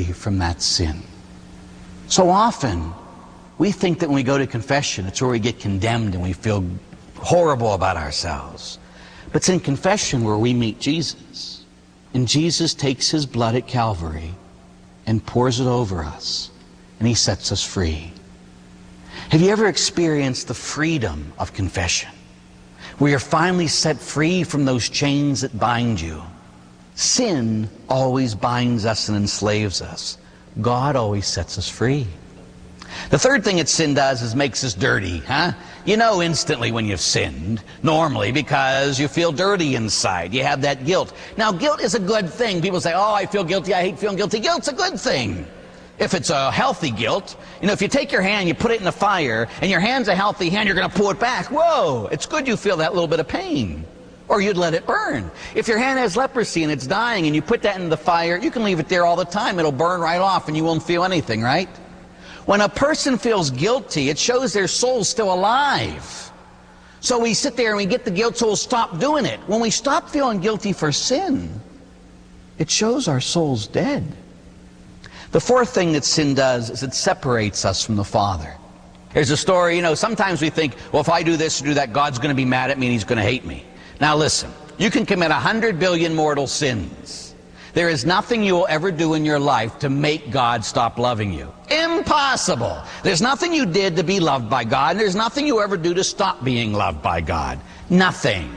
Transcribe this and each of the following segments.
free from that sin. So often, we think that when we go to confession, it's where we get condemned and we feel horrible about ourselves. But it's in confession where we meet Jesus. And Jesus takes his blood at Calvary and pours it over us. And he sets us free. Have you ever experienced the freedom of confession? Where you're finally set free from those chains that bind you. Sin always binds us and enslaves us. God always sets us free. The third thing that sin does is makes us dirty, huh? You know instantly when you've sinned, normally, because you feel dirty inside. You have that guilt. Now, guilt is a good thing. People say, oh, I feel guilty, I hate feeling guilty. Guilt's a good thing. If it's a healthy guilt, you know, if you take your hand, you put it in the fire, and your hand's a healthy hand, you're going to pull it back. Whoa, it's good you feel that little bit of pain. Or you'd let it burn. If your hand has leprosy and it's dying and you put that in the fire, you can leave it there all the time. It'll burn right off and you won't feel anything, right? When a person feels guilty, it shows their soul's still alive. So we sit there and we get the guilt, so we'll stop doing it. When we stop feeling guilty for sin, it shows our soul's dead. The fourth thing that sin does is it separates us from the Father. There's a story, you know, sometimes we think, well, if I do this or do that, God's going to be mad at me and he's going to hate me. Now listen, you can commit 100 billion mortal sins. There is nothing you will ever do in your life to make God stop loving you. Impossible. There's nothing you did to be loved by God, and there's nothing you ever do to stop being loved by God. Nothing.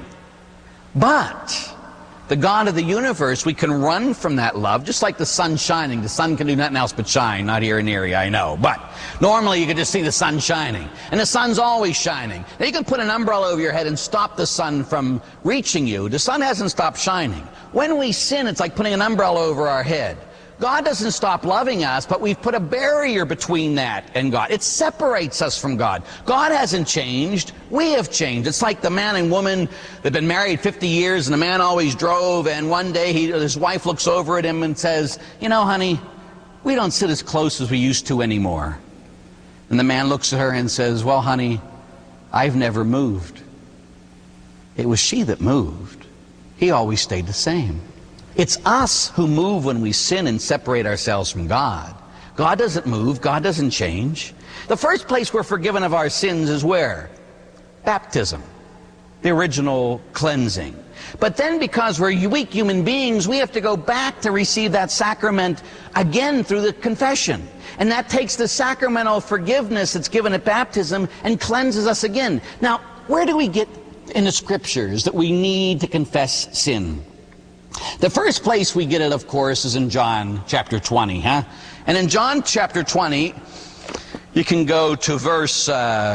But the God of the universe, we can run from that love, just like the sun shining. The sun can do nothing else but shine. Not here in the area, I know. But normally you can just see the sun shining. And the sun's always shining. Now you can put an umbrella over your head and stop the sun from reaching you. The sun hasn't stopped shining. When we sin, it's like putting an umbrella over our head. God doesn't stop loving us, but we've put a barrier between that and God. It separates us from God. God hasn't changed. We have changed. It's like the man and woman that have been married 50 years, and the man always drove, and one day his wife looks over at him and says, you know, honey, we don't sit as close as we used to anymore. And the man looks at her and says, well, honey, I've never moved. It was she that moved. He always stayed the same. It's us who move when we sin and separate ourselves from God. God doesn't move. God doesn't change. The first place we're forgiven of our sins is where? Baptism. The original cleansing. But then because we're weak human beings, we have to go back to receive that sacrament again through the confession. And that takes the sacramental forgiveness that's given at baptism and cleanses us again. Now, where do we get in the scriptures that we need to confess sin? The first place we get it, of course, is in John chapter 20, huh? And in John chapter 20, you can go to verse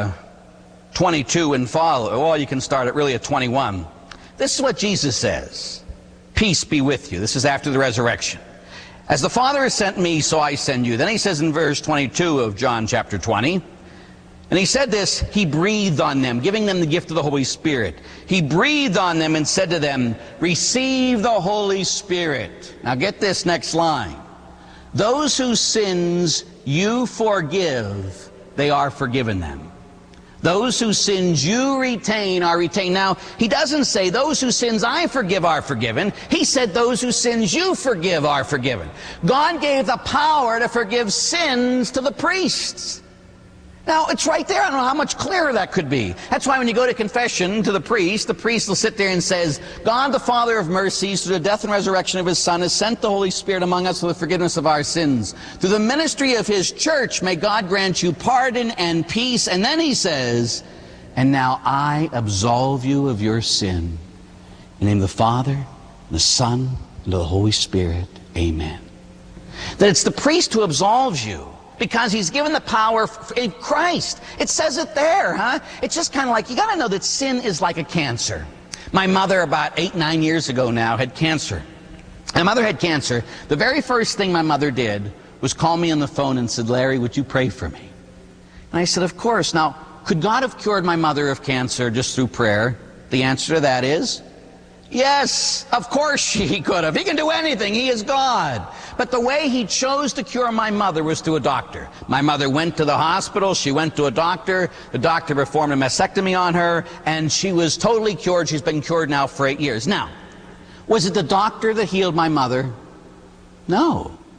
22 and follow. Well, you can start it really at 21. This is what Jesus says. Peace be with you. This is after the resurrection. As the Father has sent me, so I send you. Then he says in verse 22 of John chapter 20, and he said this, he breathed on them, giving them the gift of the Holy Spirit. He breathed on them and said to them, receive the Holy Spirit. Now get this next line. Those whose sins you forgive, they are forgiven them. Those whose sins you retain are retained. Now, he doesn't say those whose sins I forgive are forgiven. He said those whose sins you forgive are forgiven. God gave the power to forgive sins to the priests. Now, it's right there. I don't know how much clearer that could be. That's why when you go to confession to the priest will sit there and says, God the Father of mercies, through the death and resurrection of his Son, has sent the Holy Spirit among us for the forgiveness of our sins. Through the ministry of his church, may God grant you pardon and peace. And then he says, and now I absolve you of your sin. In the name of the Father, and the Son, and of the Holy Spirit. Amen. That it's the priest who absolves you, because he's given the power in Christ. It says it there, huh? It's just kind of like, you got to know that sin is like a cancer. My mother, about 8-9 years ago now, had cancer. My mother had cancer. The very first thing my mother did was call me on the phone and said, Larry, would you pray for me? And I said, of course. Now, could God have cured my mother of cancer just through prayer? The answer to that is yes, of course he could have. He can do anything. He is God. But the way he chose to cure my mother was through a doctor. My mother went to the hospital. She went to a doctor. The doctor performed a mastectomy on her, and she was totally cured. She's been cured now for 8 years. Now, was it the doctor that healed my mother? No.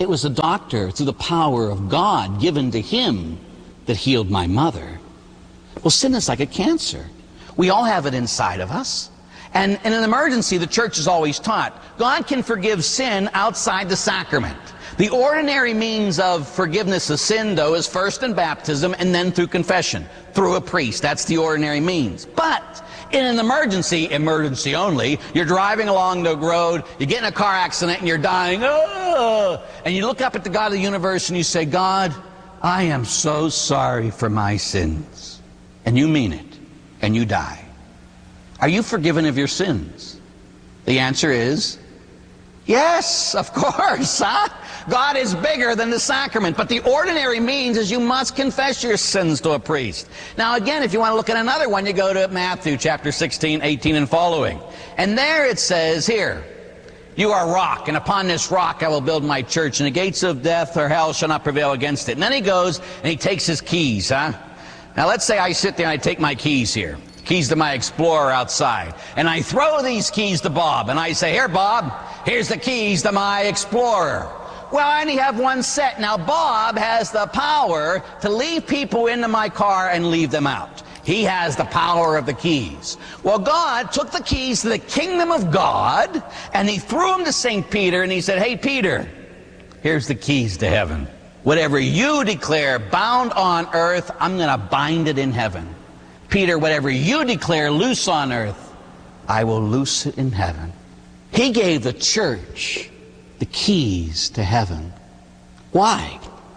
It was a doctor, through the power of God given to him, that healed my mother. Well, sin is like a cancer. We all have it inside of us. And in an emergency, the church is always taught, God can forgive sin outside the sacrament. The ordinary means of forgiveness of sin, though, is first in baptism and then through confession, through a priest. That's the ordinary means. But in an emergency, emergency only, you're driving along the road, you get in a car accident and you're dying, oh! And you look up at the God of the universe and you say, God, I am so sorry for my sins. And you mean it, and you die. Are you forgiven of your sins? The answer is, yes, of course, huh? God is bigger than the sacrament, but the ordinary means is you must confess your sins to a priest. Now again, if you want to look at another one, you go to Matthew chapter 16, 18 and following. And there it says here, you are a rock, and upon this rock I will build my church, and the gates of death or hell shall not prevail against it. And then he goes and he takes his keys, huh? Now let's say I sit there and I take my keys here. Keys to my Explorer outside. And I throw these keys to Bob. And I say, here, Bob, here's the keys to my Explorer. Well, I only have one set. Now, Bob has the power to leave people into my car and leave them out. He has the power of the keys. Well, God took the keys to the kingdom of God, and he threw them to St. Peter, and he said, hey, Peter, here's the keys to heaven. Whatever you declare bound on earth, I'm going to bind it in heaven. Peter, whatever you declare loose on earth, I will loose it in heaven. He gave the church the keys to heaven. Why?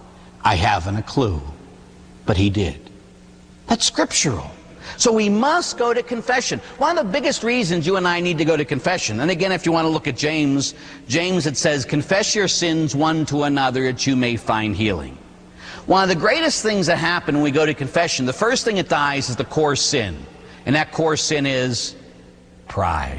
I haven't a clue, but he did. That's scriptural. So we must go to confession. One of the biggest reasons you and I need to go to confession, and again, if you want to look at James, it says, confess your sins one to another that you may find healing. One of the greatest things that happen when we go to confession, the first thing that dies is the core sin. And that core sin is pride.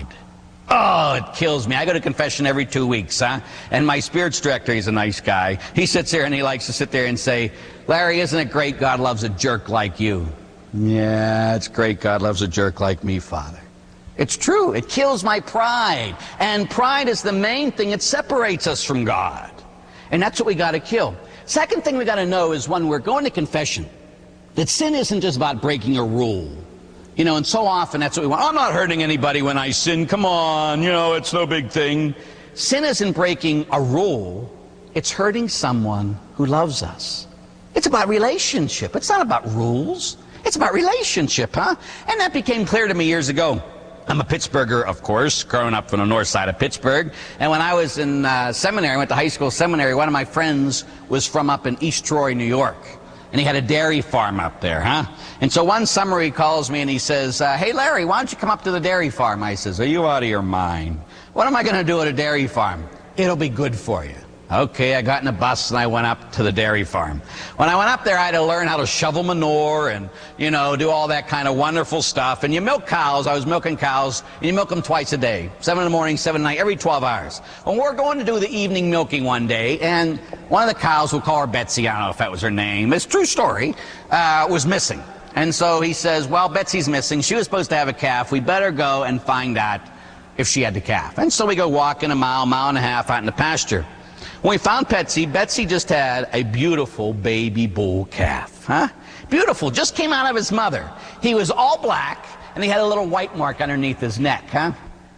Oh, it kills me. I go to confession every 2 weeks, huh? And my spirits director, he's a nice guy. He sits there and he likes to sit there and say, Larry, isn't it great God loves a jerk like you? Yeah, it's great God loves a jerk like me, Father. It's true. It kills my pride. And pride is the main thing that separates us from God. And that's what we got to kill. Second thing we got to know is when we're going to confession, that sin isn't just about breaking a rule. You know, and so often that's what we want. I'm not hurting anybody when I sin. Come on, you know, it's no big thing. Sin isn't breaking a rule. It's hurting someone who loves us. It's about relationship. It's not about rules. It's about relationship, huh? And that became clear to me years ago. I'm a Pittsburgher, of course, growing up from the north side of Pittsburgh. And when I was in seminary, I went to high school seminary, one of my friends was from up in East Troy, New York. And he had a dairy farm up there, huh? And so one summer he calls me and he says, hey, Larry, why don't you come up to the dairy farm? I says, are you out of your mind? What am I going to do at a dairy farm? It'll be good for you. Okay, I got in a bus and I went up to the dairy farm. When I went up there, I had to learn how to shovel manure and, you know, do all that kind of wonderful stuff. And you milk cows. I was milking cows, and you milk them twice a day, 7 in the morning, 7 at night, every 12 hours. Well, we're going to do the evening milking one day, and one of the cows, we'll call her Betsy, I don't know if that was her name, it's a true story, was missing. And so he says, well, Betsy's missing. She was supposed to have a calf. We better go and find out if she had the calf. And so we go walking a mile and a half out in the pasture. When we found Betsy, Betsy just had a beautiful baby bull calf, huh? Beautiful, just came out of his mother. He was all black, and he had a little white mark underneath his neck, huh?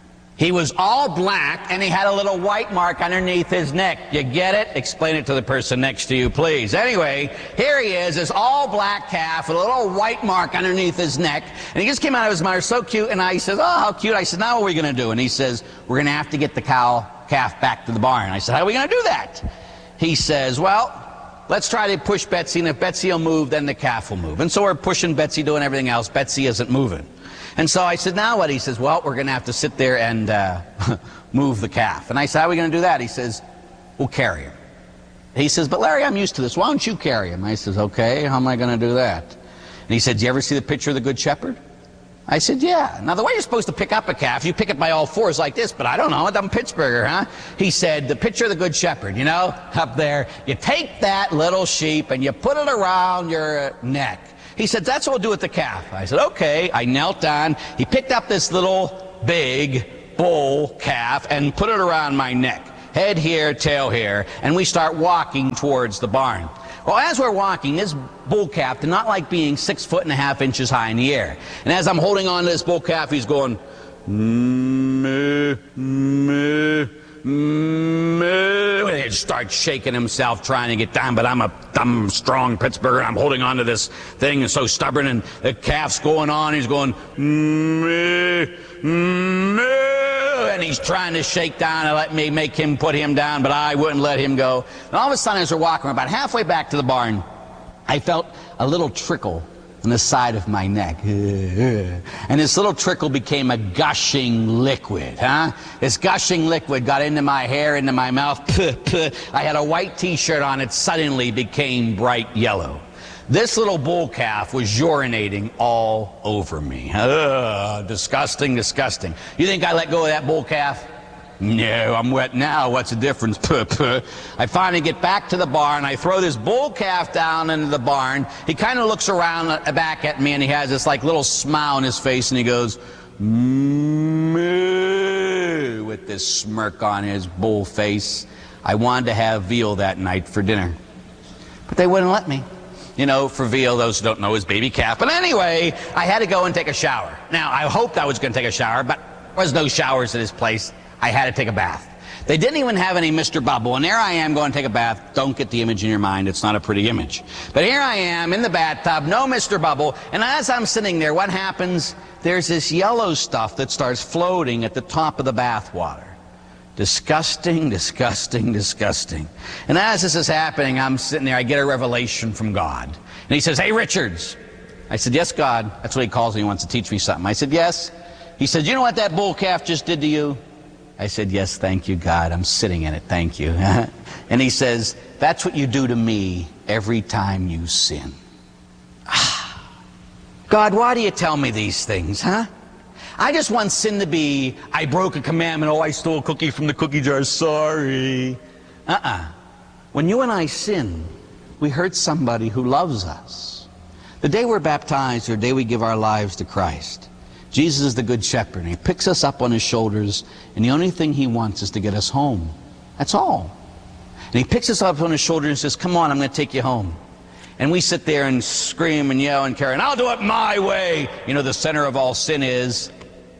He was all black, and he had a little white mark underneath his neck. You get it? Explain it to the person next to you, please. Anyway, here he is, this all black calf with a little white mark underneath his neck, and he just came out of his mother, so cute, and I says, oh, how cute. I said, now what are we going to do? And he says, we're going to have to get the calf back to the barn. I said, how are we going to do that? He says, well, let's try to push Betsy, and if Betsy will move, then the calf will move. And so we're pushing Betsy, doing everything else. Betsy isn't moving. And so I said, now what? He says, well, we're going to have to sit there and move the calf. And I said, how are we going to do that? He says, we'll carry him. He says, but Larry, I'm used to this. Why don't you carry him? I says, okay, how am I going to do that? And he said, do you ever see the picture of the Good Shepherd? I said, yeah. Now, the way you're supposed to pick up a calf, you pick it by all fours like this, but I don't know. I'm a Pittsburgher, huh? He said, the picture of the Good Shepherd, you know, up there. You take that little sheep and you put it around your neck. He said, that's what we'll do with the calf. I said, okay. I knelt down. He picked up this little big bull calf and put it around my neck. head here, tail here, and we start walking towards the barn. Well, as we're walking, this bull calf did not like being 6.5 inches high in the air. And as I'm holding on to this bull calf, he's going, moo, moo, moo. And he starts shaking himself, trying to get down. But I'm strong Pittsburgher, and I'm holding on to this thing, and so stubborn. And the calf's going on. He's going, moo, moo. And he's trying to shake down and let me make him put him down, but I wouldn't let him go. And all of a sudden, as we're walking, about halfway back to the barn, I felt a little trickle on the side of my neck. And this little trickle became a gushing liquid, This gushing liquid got into my hair, into my mouth. I had a white t-shirt on. It suddenly became bright yellow. This little bull calf was urinating all over me. Disgusting, disgusting. You think I let go of that bull calf? No, I'm wet now. What's the difference? I finally get back to the barn. I throw this bull calf down into the barn. He kind of looks around back at me, and he has this like little smile on his face, and he goes, moo, with this smirk on his bull face. I wanted to have veal that night for dinner, but they wouldn't let me. You know, for veal, those who don't know, is baby calf. But anyway, I had to go and take a shower. Now, I hoped I was going to take a shower, but there was no showers at this place. I had to take a bath. They didn't even have any Mr. Bubble, and there I am going to take a bath. Don't get the image in your mind. It's not a pretty image. But here I am in the bathtub, no Mr. Bubble, and as I'm sitting there, what happens? There's this yellow stuff that starts floating at the top of the bath water. Disgusting, disgusting, disgusting. And as this is happening, I'm sitting there, I get a revelation from God. And he says, hey, Richards. I said, yes, God. That's what he calls me. He wants to teach me something. I said, yes. He said, you know what that bull calf just did to you? I said, yes, thank you, God. I'm sitting in it. Thank you. And he says, that's what you do to me every time you sin. God, why do you tell me these things, I just want sin to be, I broke a commandment, oh, I stole a cookie from the cookie jar, sorry. When you and I sin, we hurt somebody who loves us. The day we're baptized, or the day we give our lives to Christ, Jesus is the Good Shepherd, and He picks us up on His shoulders, and the only thing He wants is to get us home. That's all. And He picks us up on His shoulder and says, come on, I'm going to take you home. And we sit there and scream and yell and carry, and I'll do it my way. You know, the center of all sin is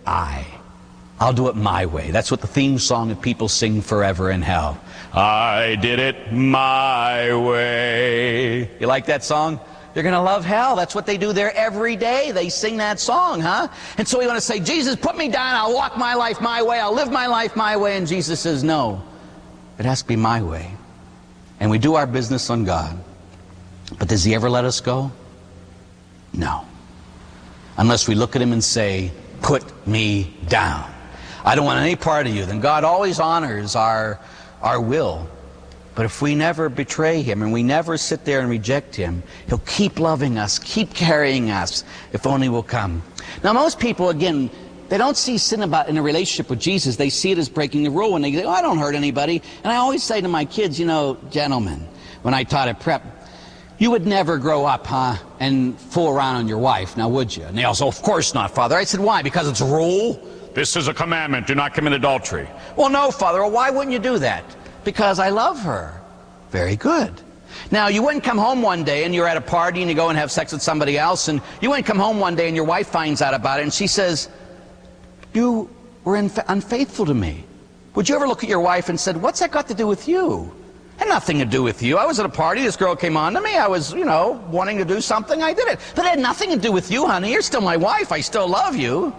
I'll do it my way. That's what the theme song that people sing forever in hell. I did it my way. You like that song? They're going to love hell. That's what they do there every day. They sing that song, And so we want to say, Jesus, put me down. I'll walk my life my way. I'll live my life my way. And Jesus says, no, it has to be my way. And we do our business on God. But does He ever let us go? No. Unless we look at Him and say, put me down. I don't want any part of you. Then God always honors our will. But if we never betray Him and we never sit there and reject Him, He'll keep loving us, keep carrying us, if only we'll come. Now, most people, again, they don't see sin in a relationship with Jesus. They see it as breaking the rule, and they say, oh, I don't hurt anybody. And I always say to my kids, you know, gentlemen, when I taught at prep, you would never grow up, and fool around on your wife, now would you? And they all say, of course not, Father. I said, why? Because it's a rule? This is a commandment, do not commit adultery. Well, no, Father. Well, why wouldn't you do that? Because I love her. Very good. Now, you wouldn't come home one day and you're at a party and you go and have sex with somebody else, and you wouldn't come home one day and your wife finds out about it and she says, you were unfaithful to me. Would you ever look at your wife and said, what's that got to do with you? Had nothing to do with you. I was at a party, this girl came on to me, I was, you know, wanting to do something, I did it. But it had nothing to do with you, honey. You're still my wife, I still love you.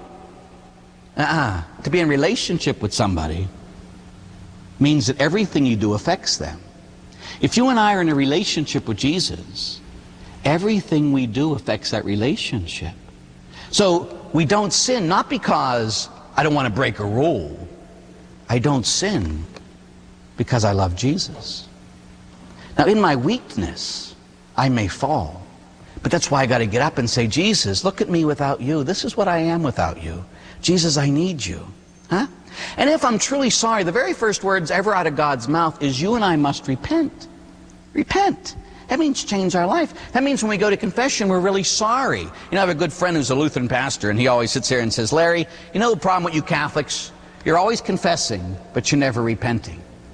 To be in relationship with somebody means that everything you do affects them. If you and I are in a relationship with Jesus, everything we do affects that relationship. So we don't sin, not because I don't want to break a rule. I don't sin because I love Jesus. Now, in my weakness, I may fall. But that's why I got to get up and say, Jesus, look at me without you. This is what I am without you. Jesus, I need you. And if I'm truly sorry, the very first words ever out of God's mouth is, you and I must repent. Repent. That means change our life. That means when we go to confession, we're really sorry. You know, I have a good friend who's a Lutheran pastor, and he always sits there and says, Larry, you know the problem with you Catholics? You're always confessing, but you're never repenting.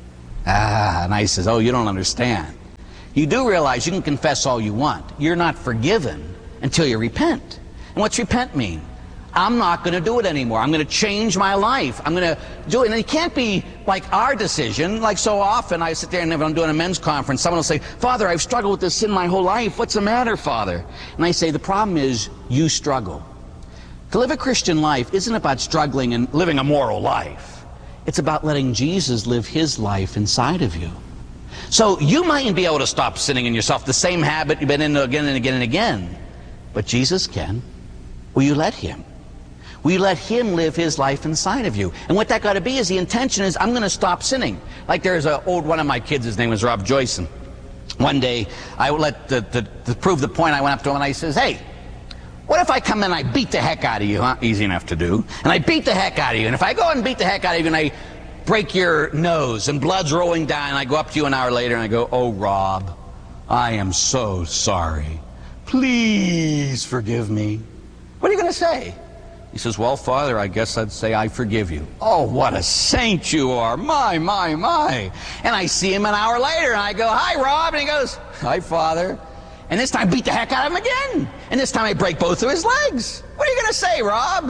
And I says, oh, you don't understand. You do realize you can confess all you want. You're not forgiven until you repent. And what's repent mean? I'm not going to do it anymore. I'm going to change my life. I'm going to do it. And it can't be like our decision. Like so often I sit there and if I'm doing a men's conference, someone will say, Father, I've struggled with this sin my whole life. What's the matter, Father? And I say, the problem is you struggle. To live a Christian life isn't about struggling and living a moral life. It's about letting Jesus live his life inside of you. So you mightn't be able to stop sinning in yourself, the same habit you've been in again and again and again. But Jesus can. Will you let him? Will you let him live his life inside of you? And what that got to be is the intention is I'm going to stop sinning. Like there's an old one of my kids, his name was Rob Joyce. And one day, I would let to prove the point, I went up to him and I says, hey, what if I come in and I beat the heck out of you, huh? Easy enough to do. And I beat the heck out of you. And if I go and beat the heck out of you and I break your nose and blood's rolling down and I go up to you an hour later and I go, oh, Rob, I am so sorry. Please forgive me. What are you going to say? He says, well, Father, I guess I'd say I forgive you. Oh, what a saint you are. My, my, my. And I see him an hour later and I go, hi, Rob. And he goes, hi, Father. And this time I beat the heck out of him again. And this time I break both of his legs. What are you going to say, Rob?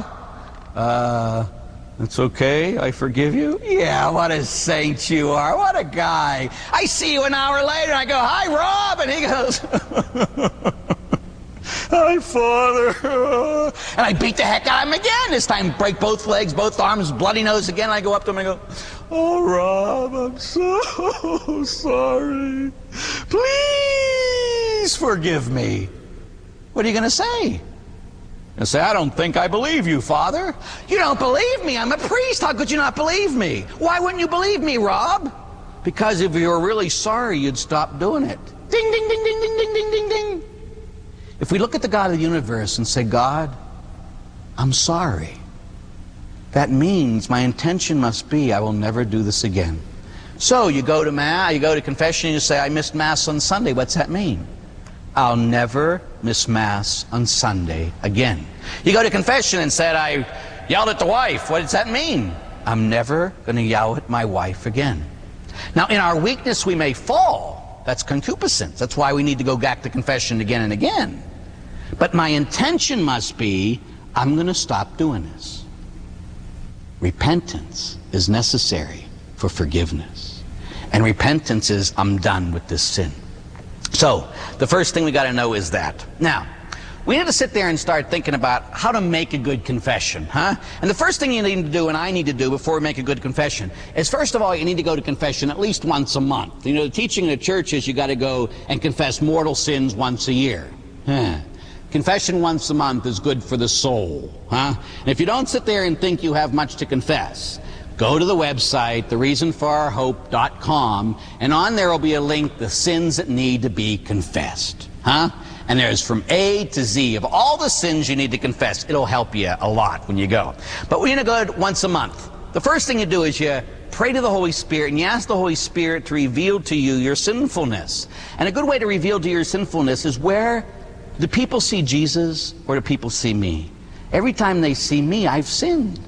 It's okay, I forgive you? Yeah, what a saint you are. What a guy. I see you an hour later and I go, hi, Rob. And he goes, hi, Father. And I beat the heck out of him again. This time break both legs, both arms, bloody nose again. I go up to him and I go, oh, Rob, I'm so sorry. Please forgive me. What are you going to say? And say, I don't think I believe you, Father. You don't believe me? I'm a priest. How could you not believe me? Why wouldn't you believe me, Rob? Because if you were really sorry, you'd stop doing it. Ding, ding, ding, ding, ding, ding, ding, ding, ding. If we look at the God of the universe and say, God, I'm sorry, that means my intention must be I will never do this again. So you go to Mass, you go to confession, and you say, I missed Mass on Sunday. What's that mean? I'll never miss Mass on Sunday again. You go to confession and said, I yelled at the wife. What does that mean? I'm never going to yell at my wife again. Now, in our weakness, we may fall. That's concupiscence. That's why we need to go back to confession again and again. But my intention must be, I'm going to stop doing this. Repentance is necessary for forgiveness. And repentance is, I'm done with this sin. So, the first thing we got to know is that. Now, we need to sit there and start thinking about how to make a good confession, huh? And the first thing you need to do, and I need to do before we make a good confession, is first of all, you need to go to confession at least once a month. You know, the teaching in the church is you got to go and confess mortal sins once a year. Confession once a month is good for the soul, huh? And if you don't sit there and think you have much to confess, go to the website, thereasonforourhope.com, and on there will be a link, the sins that need to be confessed, huh? And there's from A to Z of all the sins you need to confess. It'll help you a lot when you go. But we're going to go once a month. The first thing you do is you pray to the Holy Spirit and you ask the Holy Spirit to reveal to you your sinfulness. And a good way to reveal to your sinfulness is, where do people see Jesus or do people see me? Every time they see me, I've sinned.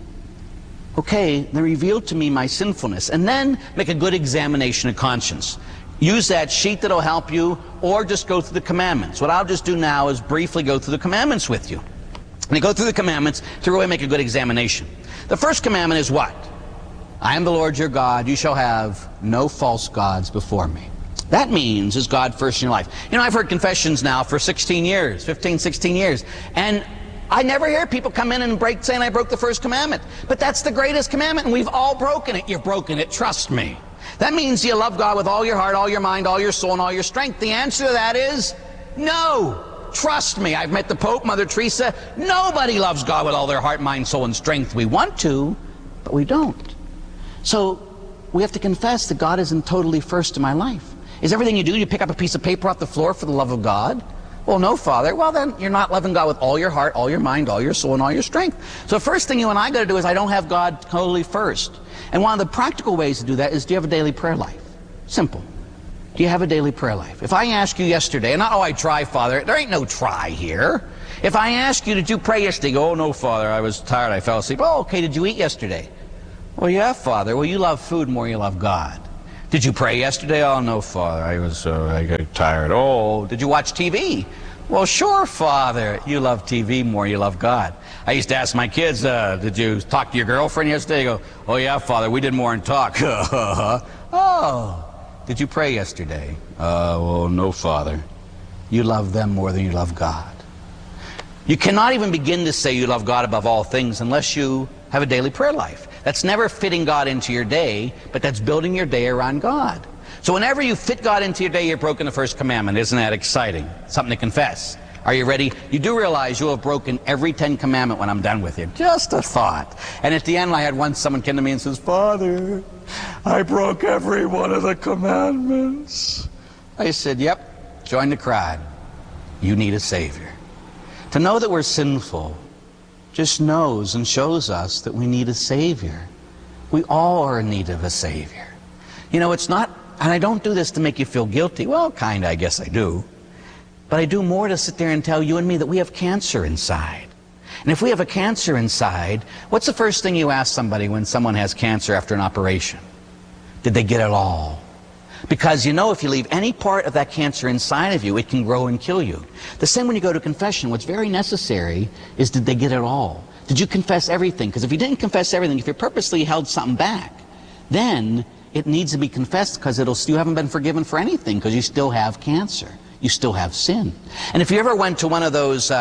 Okay, then reveal to me my sinfulness. And then make a good examination of conscience. Use that sheet that'll help you, or just go through the commandments. What I'll just do now is briefly go through the commandments with you. And I go through the commandments to really make a good examination. The first commandment is what? I am the Lord your God. You shall have no false gods before me. That means, is God first in your life? You know, I've heard confessions now for 16 years, 15, 16 years. And I never hear people come in and saying I broke the first commandment. But that's the greatest commandment, and we've all broken it. You've broken it, trust me. That means you love God with all your heart, all your mind, all your soul, and all your strength. The answer to that is no. Trust me. I've met the Pope, Mother Teresa. Nobody loves God with all their heart, mind, soul, and strength. We want to, but we don't. So we have to confess that God isn't totally first in my life. Is everything you do, you pick up a piece of paper off the floor for the love of God? Well, no, Father. Well, then you're not loving God with all your heart, all your mind, all your soul, and all your strength. So the first thing you and I got to do is I don't have God totally first. And one of the practical ways to do that is, do you have a daily prayer life? Simple. Do you have a daily prayer life? If I ask you yesterday, and I try, Father, there ain't no try here. If I ask you, did you pray yesterday? Oh, no, Father, I was tired, I fell asleep. Oh, okay, did you eat yesterday? Well, yeah, Father. Well, you love food more than you love God. Did you pray yesterday? Oh, no, Father. I got tired. Oh, did you watch TV? Well, sure, Father. You love TV more than you love God. I used to ask my kids, did you talk to your girlfriend yesterday? They go, oh, yeah, Father, we did more than talk. Oh, did you pray yesterday? Well, no, Father. You love them more than you love God. You cannot even begin to say you love God above all things unless you have a daily prayer life. That's never fitting God into your day, but that's building your day around God. So whenever you fit God into your day, you've broken the first commandment. Isn't that exciting? Something to confess. Are you ready? You do realize you'll have broken every 10 commandment when I'm done with you. Just a thought. And at the end, I had someone came to me and says, Father, I broke every one of the commandments. I said, yep, join the crowd. You need a Savior. To know that we're sinful just knows and shows us that we need a Savior. We all are in need of a Savior. You know, it's not, and I don't do this to make you feel guilty. Well, kind of, I guess I do. But I do more to sit there and tell you and me that we have cancer inside. And if we have a cancer inside, what's the first thing you ask somebody when someone has cancer after an operation? Did they get it all? Because you know, if you leave any part of that cancer inside of you, it can grow and kill you. The same when you go to confession. What's very necessary is, did they get it all? Did you confess everything? Because if you didn't confess everything, if you purposely held something back, then it needs to be confessed, because you haven't been forgiven for anything, because you still have cancer. You still have sin. And if you ever went to one of those,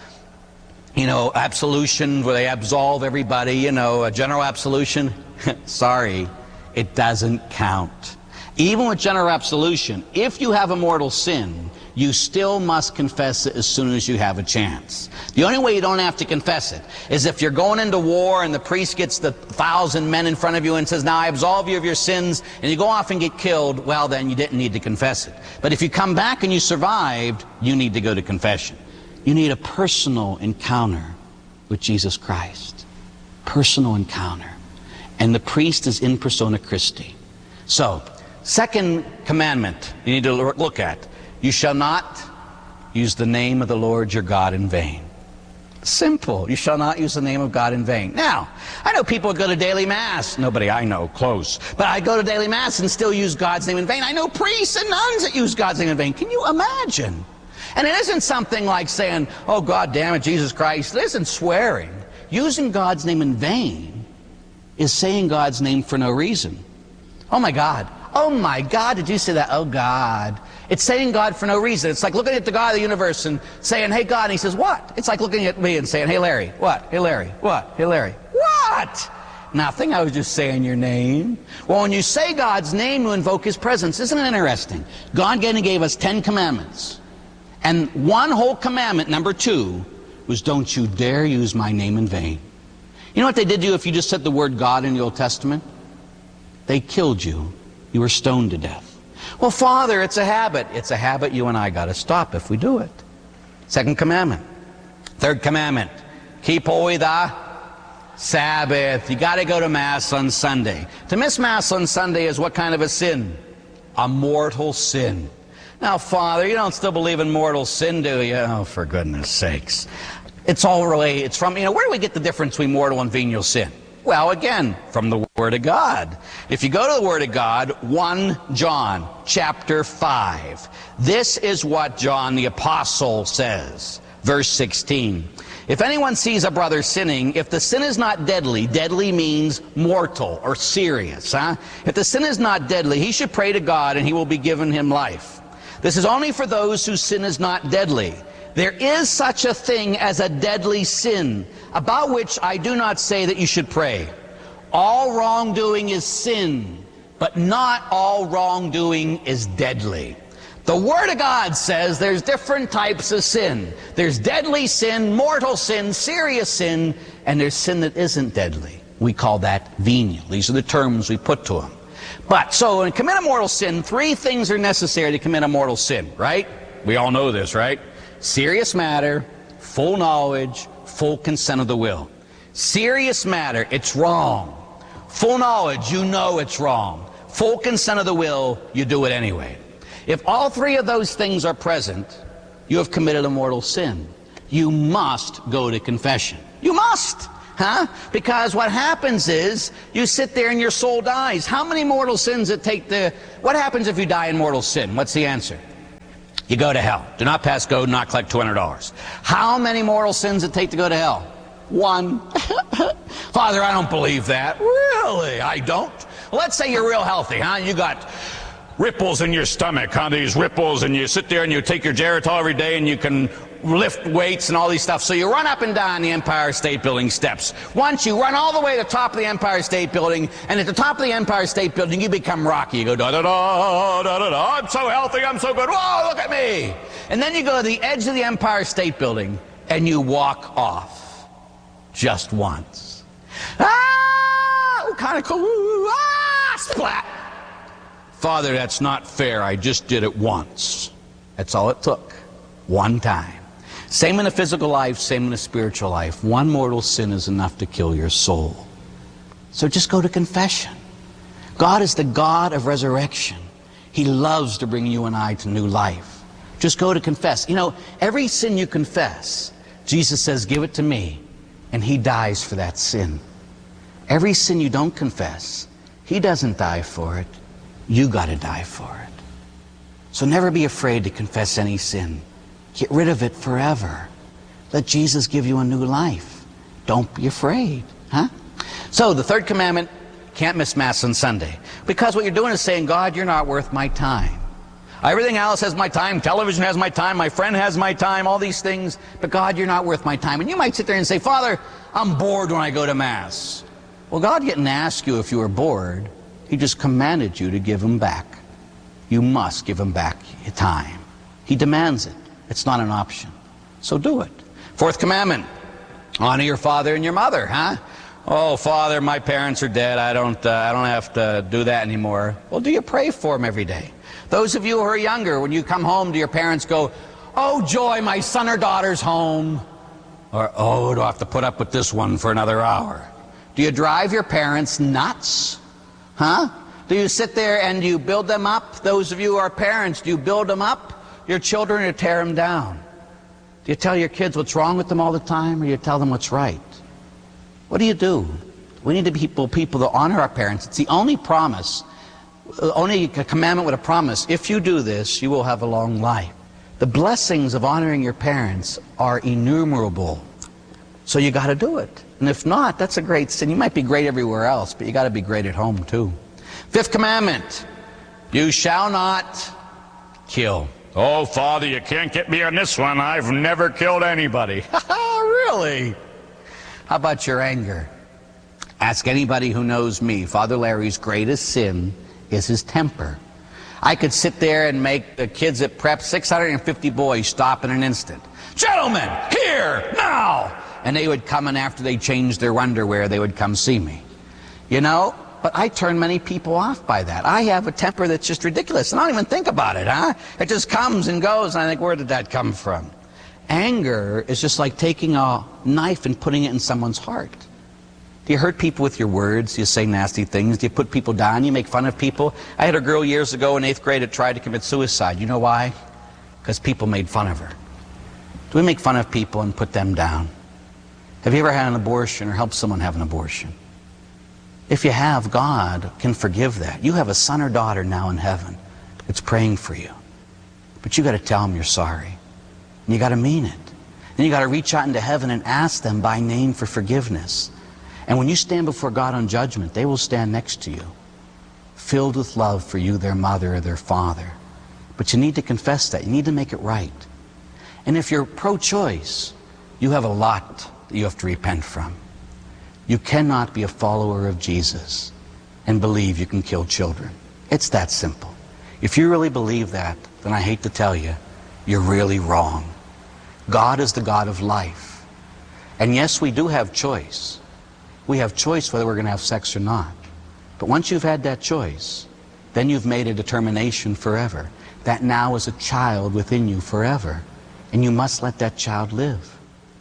absolution where they absolve everybody, a general absolution, sorry, it doesn't count. Even with general absolution, if you have a mortal sin, you still must confess it as soon as you have a chance. The only way you don't have to confess it is if you're going into war and the priest gets the 1,000 men in front of you and says, now I absolve you of your sins, and you go off and get killed, well, then you didn't need to confess it. But if you come back and you survived, you need to go to confession. You need a personal encounter with Jesus Christ. Personal encounter. And the priest is in persona Christi. So, second commandment you need to look at. You shall not use the name of the Lord your God in vain. Simple. You shall not use the name of God in vain. Now, I know people go to daily mass. Nobody I know close. But I go to daily mass and still use God's name in vain. I know priests and nuns that use God's name in vain. Can you imagine? And it isn't something like saying, oh, God damn it, Jesus Christ. It isn't swearing. Using God's name in vain is saying God's name for no reason. Oh, my God. Oh, my God, did you say that? Oh, God. It's saying God for no reason. It's like looking at the God of the universe and saying, hey, God. And he says, what? It's like looking at me and saying, hey, Larry. What? Hey, Larry. What? Hey, Larry. What? Nothing. I was just saying your name. Well, when you say God's name, you invoke his presence. Isn't it interesting? God gave us 10 commandments. And one whole commandment, number 2, was don't you dare use my name in vain. You know what they did to you if you just said the word God in the Old Testament? They killed you. You were stoned to death. Well, Father, it's a habit. It's a habit you and I got to stop if we do it. Second commandment. Third commandment. Keep holy the Sabbath. You got to go to Mass on Sunday. To miss Mass on Sunday is what kind of a sin? A mortal sin. Now, Father, you don't still believe in mortal sin, do you? Oh, for goodness sakes. It's all related. It's from, where do we get the difference between mortal and venial sin? Well, again, from the Word of God. If you go to the Word of God, 1 John chapter 5. This is what John the Apostle says. Verse 16. If anyone sees a brother sinning, if the sin is not deadly, deadly means mortal or serious. If the sin is not deadly, he should pray to God and he will be given him life. This is only for those whose sin is not deadly. There is such a thing as a deadly sin, about which I do not say that you should pray. All wrongdoing is sin, but not all wrongdoing is deadly. The Word of God says there's different types of sin. There's deadly sin, mortal sin, serious sin, and there's sin that isn't deadly. We call that venial. These are the terms we put to them. But, so when you commit a mortal sin, 3 things are necessary to commit a mortal sin, right? We all know this, right? Serious matter, full knowledge, full consent of the will. Serious matter, it's wrong. Full knowledge, you know it's wrong. Full consent of the will, you do it anyway. If all 3 of those things are present, you have committed a mortal sin. You must go to confession. You must. Huh? Because what happens is, you sit there and your soul dies. How many mortal sins it take to... What happens if you die in mortal sin? What's the answer? You go to hell. Do not pass go, not collect $200. How many mortal sins it take to go to hell? One. Father, I don't believe that. Really? I don't? Let's say you're real healthy, huh? You got ripples in your stomach, huh? These ripples, and you sit there and you take your Geritol every day and you can lift weights and all these stuff. So you run up and down the Empire State Building steps. Once you run all the way to the top of the Empire State Building, and at the top of the Empire State Building, you become Rocky. You go, da-da-da, da-da-da, I'm so healthy, I'm so good, whoa, look at me. And then you go to the edge of the Empire State Building, and you walk off. Just once. Ah, kind of cool, ah, splat. Father, that's not fair, I just did it once. That's all it took. One time. Same in the physical life, same in the spiritual life. One mortal sin is enough to kill your soul. So just go to confession. God is the God of resurrection. He loves to bring you and I to new life. Just go to confess. You know, every sin you confess, Jesus says, give it to me, and He dies for that sin. Every sin you don't confess, He doesn't die for it. You got to die for it. So never be afraid to confess any sin. Get rid of it forever. Let Jesus give you a new life. Don't be afraid, huh? So the third commandment, can't miss Mass on Sunday. Because what you're doing is saying, God, you're not worth my time. Everything else has my time. Television has my time. My friend has my time. All these things. But God, you're not worth my time. And you might sit there and say, Father, I'm bored when I go to Mass. Well, God didn't ask you if you were bored. He just commanded you to give Him back. You must give Him back your time. He demands it. It's not an option. So do it. Fourth commandment, honor your father and your mother, huh? Oh, Father, my parents are dead. I don't have to do that anymore. Well, do you pray for them every day? Those of you who are younger, when you come home, do your parents go, oh, joy, my son or daughter's home? Or, oh, do I have to put up with this one for another hour? Do you drive your parents nuts? Huh? Do you sit there and you build them up? Those of you who are parents, do you build them up? Your children, or tear them down? Do you tell your kids what's wrong with them all the time, or you tell them what's right? What do? We need to be people that honor our parents. It's the only promise, only a commandment with a promise. If you do this, you will have a long life. The blessings of honoring your parents are innumerable. So you got to do it. And if not, that's a great sin. You might be great everywhere else, but you got to be great at home too. Fifth commandment, you shall not kill. Oh, Father, you can't get me on this one. I've never killed anybody. Really? How about your anger? Ask anybody who knows me. Father Larry's greatest sin is his temper. I could sit there and make the kids at prep, 650 boys, stop in an instant. Gentlemen, here, now! And they would come, and after they changed their underwear, they would come see me. You know? But I turn many people off by that. I have a temper that's just ridiculous. And I don't even think about it, huh? It just comes and goes, and I think, where did that come from? Anger is just like taking a knife and putting it in someone's heart. Do you hurt people with your words? Do you say nasty things? Do you put people down? You make fun of people? I had a girl years ago in 8th grade that tried to commit suicide. You know why? Because people made fun of her. Do we make fun of people and put them down? Have you ever had an abortion or helped someone have an abortion? If you have, God can forgive that. You have a son or daughter now in heaven that's praying for you. But you got to tell them you're sorry. And you got to mean it. Then you got to reach out into heaven and ask them by name for forgiveness. And when you stand before God on judgment, they will stand next to you, filled with love for you, their mother or their father. But you need to confess that. You need to make it right. And if you're pro-choice, you have a lot that you have to repent from. You cannot be a follower of Jesus and believe you can kill children. It's that simple. If you really believe that, then I hate to tell you, you're really wrong. God is the God of life. And yes, we do have choice. We have choice whether we're going to have sex or not. But once you've had that choice, then you've made a determination forever. That now is a child within you forever. And you must let that child live.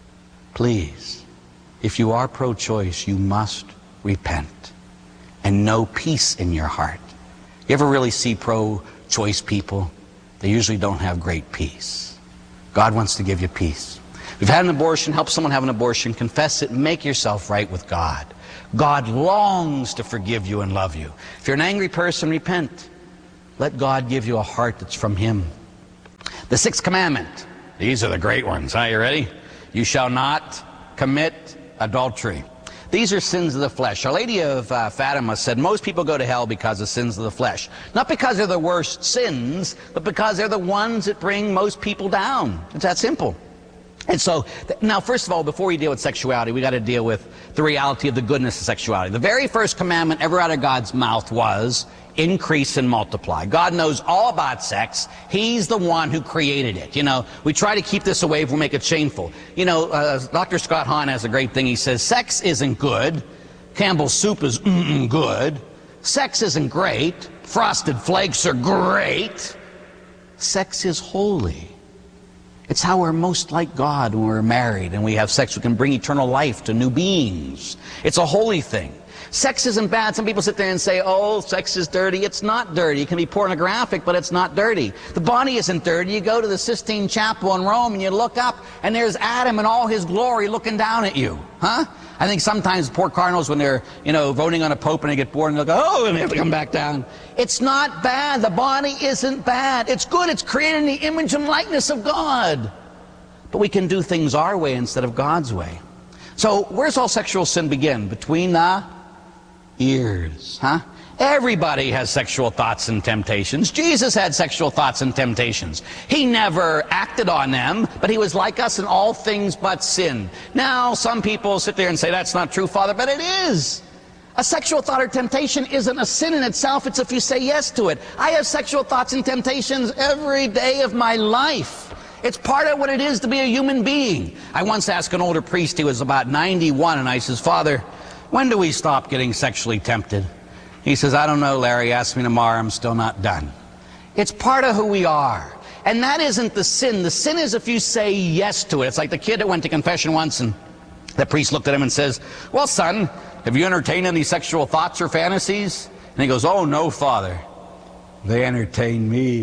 Please. If you are pro-choice, you must repent and know peace in your heart. You ever really see pro-choice people? They usually don't have great peace. God wants to give you peace. If you've had an abortion, help someone have an abortion, confess it, and make yourself right with God. God longs to forgive you and love you. If you're an angry person, repent. Let God give you a heart that's from Him. The sixth commandment. These are the great ones. Are you ready? You shall not commit adultery. These are sins of the flesh. Our Lady of Fatima said most people go to hell because of sins of the flesh. Not because they're the worst sins, but because they're the ones that bring most people down. It's that simple. And so, now first of all, before we deal with sexuality, we got to deal with the reality of the goodness of sexuality. The very first commandment ever out of God's mouth was, increase and multiply. God knows all about sex. He's the one who created it. You know, we try to keep this away if we make it shameful. You know, Dr. Scott Hahn has a great thing. He says, sex isn't good. Campbell's soup is good. Sex isn't great. Frosted Flakes are great. Sex is holy. It's how we're most like God when we're married and we have sex. We can bring eternal life to new beings. It's a holy thing. Sex isn't bad. Some people sit there and say, oh, sex is dirty. It's not dirty. It can be pornographic, but it's not dirty. The body isn't dirty. You go to the Sistine Chapel in Rome and you look up and there's Adam in all his glory looking down at you. Huh? I think sometimes poor cardinals, when they're, voting on a pope and they get bored and they'll go, oh, and they have to come back down. It's not bad. The body isn't bad. It's good. It's created in the image and likeness of God. But we can do things our way instead of God's way. So where's all sexual sin begin? Between the ears, huh? Everybody has sexual thoughts and temptations. Jesus had sexual thoughts and temptations. He never acted on them, but he was like us in all things but sin. Now, some people sit there and say, that's not true, Father, but it is. A sexual thought or temptation isn't a sin in itself. It's if you say yes to it. I have sexual thoughts and temptations every day of my life. It's part of what it is to be a human being. I once asked an older priest, he was about 91, and I says, Father, when do we stop getting sexually tempted? He says, I don't know, Larry. Ask me tomorrow. I'm still not done. It's part of who we are. And that isn't the sin. The sin is if you say yes to it. It's like the kid that went to confession once and the priest looked at him and says, well, son, have you entertained any sexual thoughts or fantasies? And he goes, oh, no, Father. They entertain me.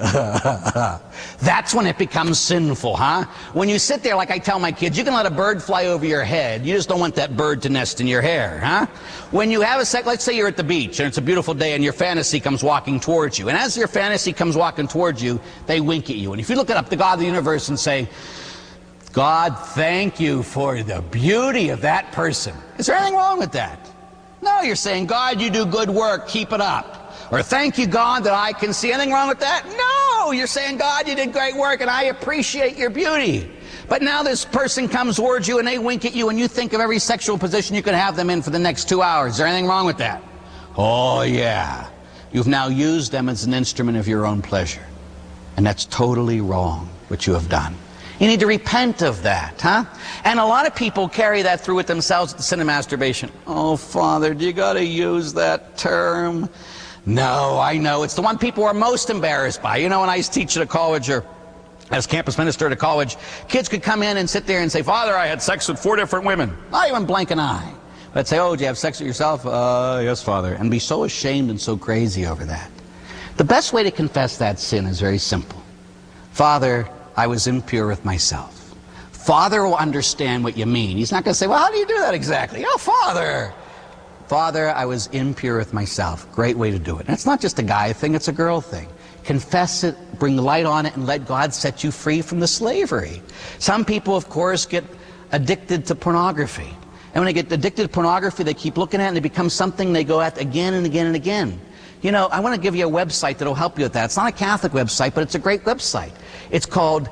That's when it becomes sinful, huh? When you sit there, like I tell my kids, you can let a bird fly over your head. You just don't want that bird to nest in your hair, huh? When you have a sex, let's say you're at the beach and it's a beautiful day and your fantasy comes walking towards you. And as your fantasy comes walking towards you, they wink at you. And if you look up the God of the universe and say, God, thank you for the beauty of that person. Is there anything wrong with that? No, you're saying, God, you do good work. Keep it up. Or thank you, God, that I can see. Anything wrong with that? No! You're saying, God, you did great work and I appreciate your beauty. But now this person comes towards you and they wink at you and you think of every sexual position you could have them in for the next 2 hours. Is there anything wrong with that? Oh, yeah. You've now used them as an instrument of your own pleasure. And that's totally wrong, what you have done. You need to repent of that, huh? And a lot of people carry that through with themselves, the sin of masturbation. Oh, Father, do you got to use that term? No, I know. It's the one people are most embarrassed by. You know, when I used to teach at a college or as campus minister at a college, kids could come in and sit there and say, Father, I had sex with 4 different women. Not even blink an eye. But I'd say, oh, did you have sex with yourself? Yes, Father. And be so ashamed and so crazy over that. The best way to confess that sin is very simple. Father, I was impure with myself. Father will understand what you mean. He's not going to say, well, how do you do that exactly? Oh, Father. Father, I was impure with myself. Great way to do it. And it's not just a guy thing, it's a girl thing. Confess it, bring light on it, and let God set you free from the slavery. Some people, of course, get addicted to pornography. And when they get addicted to pornography, they keep looking at it and it becomes something they go at again and again and again. You know, I want to give you a website that will help you with that. It's not a Catholic website, but it's a great website. It's called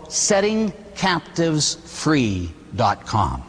SettingCaptivesFree.com.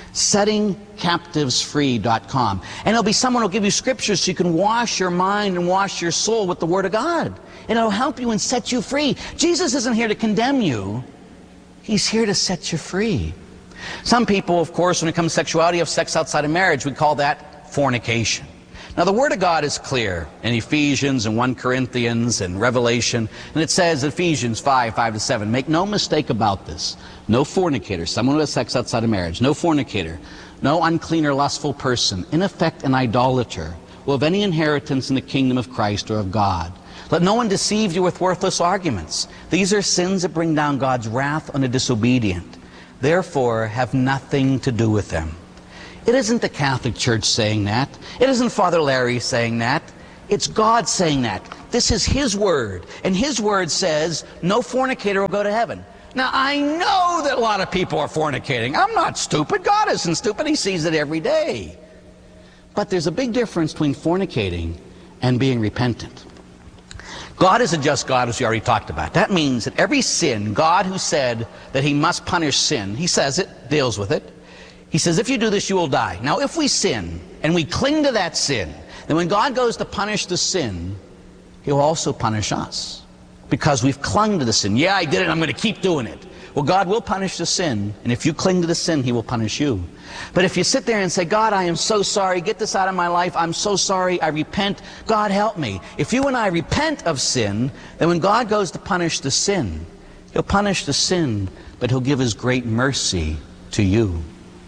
SettingCaptivesFree.com. And it'll be someone who'll give you scriptures so you can wash your mind and wash your soul with the Word of God. And it'll help you and set you free. Jesus isn't here to condemn you. He's here to set you free. Some people, of course, when it comes to sexuality, have sex outside of marriage. We call that fornication. Now, the Word of God is clear in Ephesians and 1 Corinthians and Revelation. And it says, Ephesians 5:5-7, make no mistake about this. No fornicator, someone who has sex outside of marriage, no fornicator, no unclean or lustful person, in effect an idolater, will have any inheritance in the kingdom of Christ or of God. Let no one deceive you with worthless arguments. These are sins that bring down God's wrath on the disobedient. Therefore, have nothing to do with them. It isn't the Catholic Church saying that. It isn't Father Larry saying that. It's God saying that. This is His Word. And His Word says, no fornicator will go to heaven. Now, I know that a lot of people are fornicating. I'm not stupid. God isn't stupid. He sees it every day. But there's a big difference between fornicating and being repentant. God is a just God, as we already talked about. That means that every sin, God who said that He must punish sin, He says it, deals with it. He says, if you do this, you will die. Now, if we sin, and we cling to that sin, then when God goes to punish the sin, He'll also punish us. Because we've clung to the sin. Yeah, I did it, I'm going to keep doing it. Well, God will punish the sin, and if you cling to the sin, He will punish you. But if you sit there and say, God, I am so sorry, get this out of my life, I'm so sorry, I repent, God help me. If you and I repent of sin, then when God goes to punish the sin, He'll punish the sin, but He'll give His great mercy to you.